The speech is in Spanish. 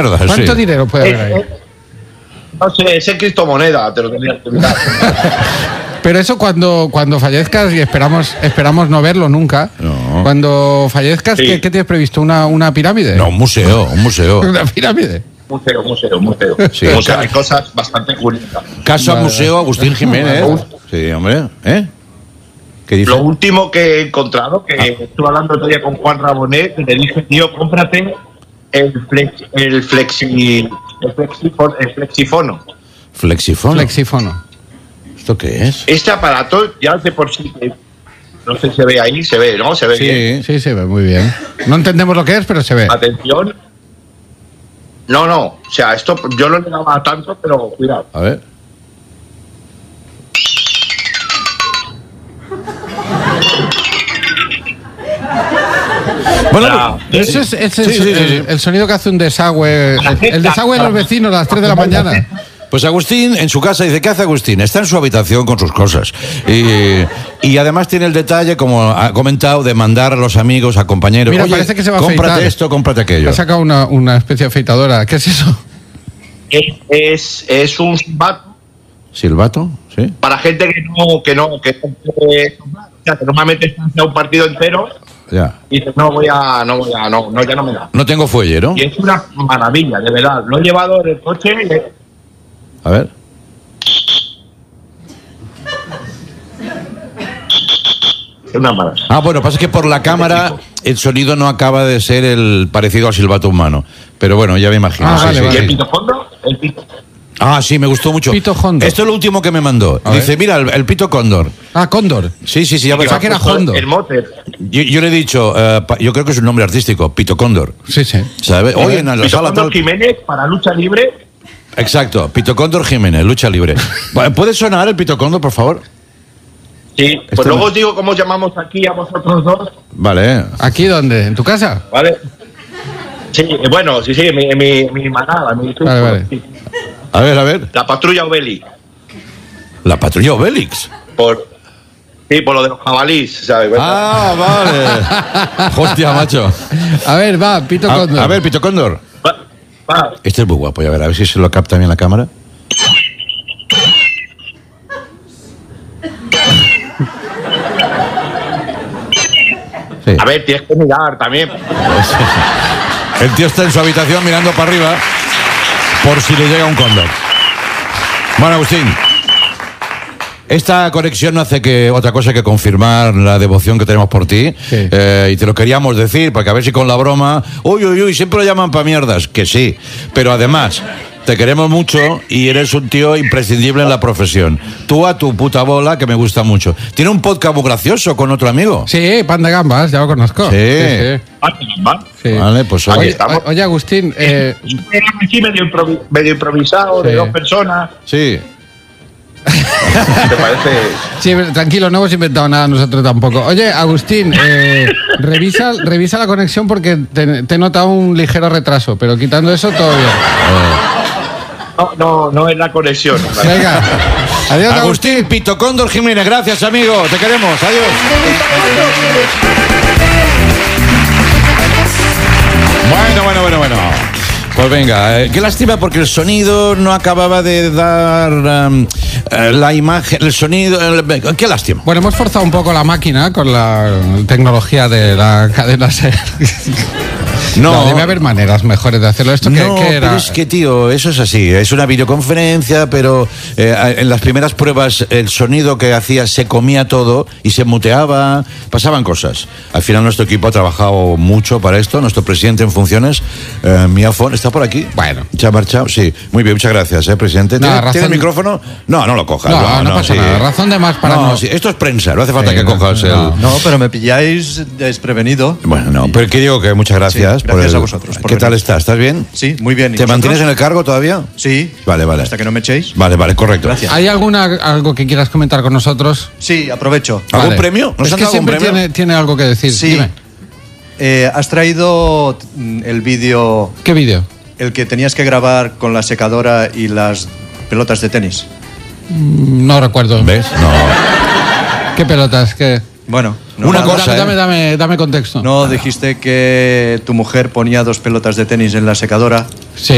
verdad. ¿Cuánto sí. dinero puede haber ahí? No sé, es en criptomoneda, te lo tendría que mirar. Pero eso cuando fallezcas, y esperamos no verlo nunca, No. cuando fallezcas, Sí. ¿qué tienes previsto? ¿Una pirámide? No, un museo. ¿Una pirámide? Museo. Sí. O sea, hay cosas bastante curiosas. Casa Museo Agustín Jiménez. Sí, hombre. ¿Qué dice? Lo último que he encontrado, que estuve hablando el otro día con Juan Rabonet, que le dije, tío, cómprate el flexifono. Flexifono. ¿Esto qué es? Este aparato, ya de por sí, no sé si se ve ahí, se ve, ¿no? Se ve bien. Sí, se ve muy bien. No entendemos lo que es, pero se ve. Atención. No, o sea, esto yo no le daba tanto, pero cuidado. A ver. Bueno, Eso es sí. el sonido que hace un desagüe. El desagüe de los vecinos a las 3 de la mañana. pues Agustín en su casa dice, ¿qué hace Agustín? Está en su habitación con sus cosas. Y además tiene el detalle, como ha comentado, de mandar a los amigos, a compañeros. Mira, oye, parece que se va a cómprate afeitar. esto, cómprate aquello. Ha sacado una especie de afeitadora. ¿Qué es eso? Es un silbato ¿Silbato? Sí. para gente que normalmente está hacia un partido entero Ya. y dice, ya no me da. No tengo fuelle, ¿no? Y es una maravilla, de verdad. Lo he llevado en el coche y A ver. es una maravilla. Ah, bueno, pasa que por la cámara el sonido no acaba de ser el parecido al silbato humano. Pero bueno, ya me imagino. Ah, sí, vale, sí. ¿Y vale. el pitofondo? El pito. Ah, sí, me gustó mucho. Pito Hondo. Esto es lo último que me mandó. A Dice, ver. mira, el pito cóndor. Ah, Cóndor. Sí, ya ves. Pensaba que era Hondo. El mote. Yo le he dicho, yo creo que es un nombre artístico, Pito Cóndor. Sí. ¿Sabes? Oye, en la Pito sala Cóndor tal. Jiménez para lucha libre. Exacto, Pito Cóndor Jiménez, lucha libre. ¿Puede sonar el Pito Cóndor, por favor? Sí, pues luego os digo cómo os llamamos aquí a vosotros dos. Vale. ¿Aquí dónde? ¿En tu casa? ¿Vale? Sí, bueno, sí, mi manada, mi grupo. Vale. Sí. A ver. La patrulla Obelix. La patrulla Obélix. Por lo de los jabalís, ¿sabes? Ah, vale. Hostia, macho. A ver, va, Pito Cóndor. A ver, Pito Cóndor. Va. Este es muy guapo, a ver si se lo capta bien la cámara. Sí. A ver, tienes que mirar también. El tío está en su habitación mirando para arriba por si le llega un cóndor. Bueno, Agustín, esta conexión no hace que otra cosa que confirmar la devoción que tenemos por ti. Sí. Y te lo queríamos decir, porque a ver si con la broma, uy, siempre lo llaman pa' mierdas, que sí. Pero además, te queremos mucho y eres un tío imprescindible en la profesión. Tú a tu puta bola, que me gusta mucho. Tiene un podcast muy gracioso con otro amigo. Sí, Pan de Gambas, ya lo conozco. Sí. Sí. Vale, pues Aquí oye. estamos. Oye, Agustín, Sí, medio improvisado, Sí. de 2 personas. Sí. ¿Te parece? sí, tranquilo, no hemos inventado nada nosotros tampoco. Oye, Agustín, revisa la conexión porque te he notado un ligero retraso, pero quitando eso, todo bien. No es la conexión. Venga, adiós, Agustín Pito Cóndor Jiménez, gracias, amigo. Te queremos. Adiós. Bueno. Pues venga, qué lástima porque el sonido no acababa de dar la imagen, el sonido. Qué lástima. Bueno, hemos forzado un poco la máquina con la tecnología de la cadena SER. No, debe haber maneras mejores de hacerlo. ¿Esto qué era? Pero es que, tío, eso es así. Es una videoconferencia, pero en las primeras pruebas el sonido que hacía se comía todo y se muteaba, pasaban cosas. Al final nuestro equipo ha trabajado mucho para esto. Nuestro presidente en funciones, Miafón, ¿está por aquí? Bueno. ¿Se ha marchado? Sí. Muy bien, muchas gracias, presidente. Nada, ¿Tiene el micrófono? No lo cojas. No pasa nada. Razón de más para no. Sí, esto es prensa, no hace falta Sí, que cojas el... No, pero me pilláis desprevenido. Bueno, no, pero que digo que muchas gracias. Sí, gracias a vosotros por ¿Qué tal venir. estás? ¿Estás bien? Sí, muy bien. ¿Y ¿Te vosotros? mantienes en el cargo todavía? Sí. Vale. Hasta que no me echéis. Vale, correcto. Gracias. ¿Hay algo que quieras comentar con nosotros? Sí, aprovecho. ¿Algún Vale. premio? ¿Nos Es han que dado algún siempre premio? tiene algo que decir. Sí. Dime. Has traído el vídeo, ¿Qué vídeo? el que tenías que grabar con la secadora y las pelotas de tenis. No recuerdo. ¿Ves? No. ¿Qué pelotas? ¿Qué? Bueno, Una cosa, Dame contexto. ¿no dijiste que tu mujer ponía 2 pelotas de tenis en la secadora? Sí.